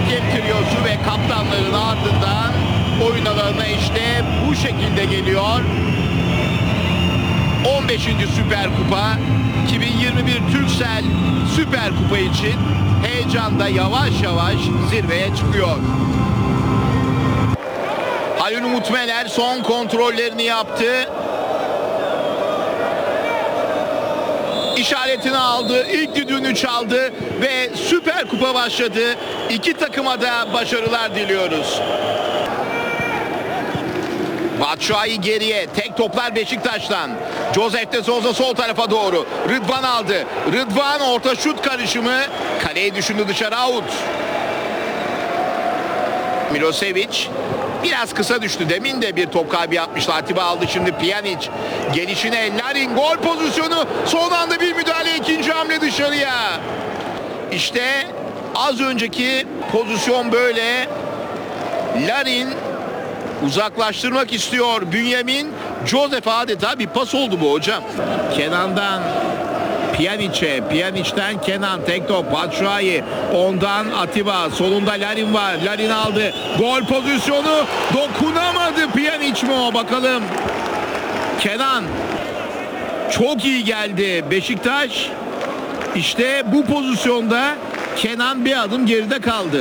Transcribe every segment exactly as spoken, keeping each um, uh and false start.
hakem triyosu ve kaptanların ardından oyun alanına işte bu şekilde geliyor. on beşinci Süper Kupa, iki bin yirmi bir Turkcell Süper Kupa için heyecanda yavaş yavaş zirveye çıkıyor. Halil Umut Meler son kontrollerini yaptı. İşaretini aldı, ilk düdüğünü çaldı ve Süper Kupa başladı. İki takıma da başarılar diliyoruz. Batshuayi geriye, tek toplar Beşiktaş'tan. Josef de Souza sol tarafa doğru. Rıdvan aldı. Rıdvan orta şut karışımı. Kaleyi düşündü, dışarı, out. Milosevic biraz kısa düştü. Demin de bir top kaybı yapmıştı. Atiba aldı şimdi. Pjanic gelişine, Larin gol pozisyonu. Son anda bir müdahale, ikinci hamle dışarıya. İşte az önceki pozisyon böyle. Larin uzaklaştırmak istiyor. Bünyamin, Josef adeta bir pas oldu bu hocam. Kenan'dan Pjanic'e, Pjanic'ten Kenan, tek top Batshuayi, ondan Atiba, solunda Larin var, Larin aldı, gol pozisyonu, dokunamadı. Pjanic mi o, bakalım. Kenan çok iyi geldi Beşiktaş. İşte bu pozisyonda Kenan bir adım geride kaldı.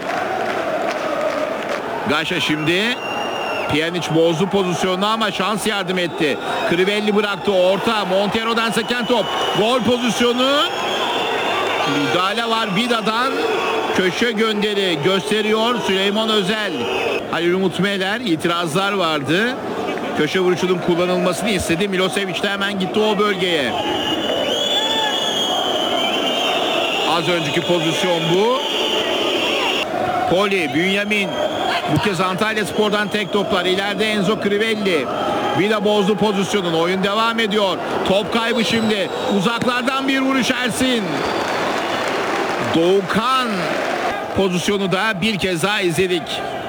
Gaşa şimdi. Pjanic bozdu pozisyonu ama şans yardım etti. Crivelli bıraktı orta. Montero'dan seken top. Gol pozisyonu. Müdahale var Vida'dan. Köşe gönderi gösteriyor Süleyman Özel. Halil Umut Meler, itirazlar vardı. Köşe vuruşunun kullanılmasını istedi. Milosevic de hemen gitti o bölgeye. Az önceki pozisyon bu. Poli, Bünyamin. Bu kez Antalyaspor'dan tek toplar. İleride Enzo Crivelli. Vida bozdu pozisyonun. Oyun devam ediyor. Top kaybı şimdi. Uzaklardan bir vuruş Ersin. Doğukan pozisyonu da bir kez daha izledik.